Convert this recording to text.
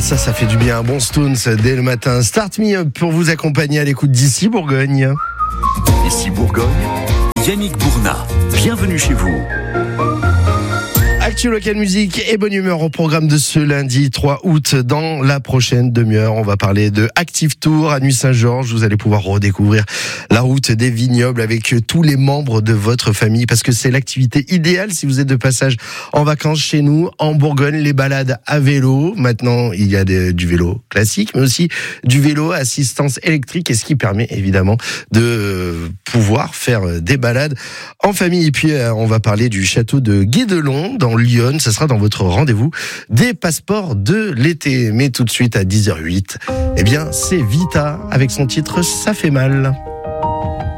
Ça fait du bien. Bon Stones dès le matin. Start Me Up pour vous accompagner à l'écoute d'ici Bourgogne. Ici Bourgogne, Yannick Bournat. Bienvenue chez vous. Actu Local Musique et bonne humeur au programme de ce lundi 3 août. Dans la prochaine demi-heure, on va parler de Active Tour à Nuit-Saint-Georges. Vous allez pouvoir redécouvrir la route des vignobles avec tous les membres de votre famille parce que c'est l'activité idéale si vous êtes de passage en vacances chez nous en Bourgogne. Les balades à vélo. Maintenant, il y a du vélo classique, mais aussi du vélo à assistance électrique et ce qui permet évidemment de pouvoir faire des balades en famille. Et puis, on va parler du château de Guédelon dans Lyon, ça sera dans votre rendez-vous des passeports de l'été. Mais tout de suite à 10h08, eh bien c'est Vita avec son titre Ça fait mal.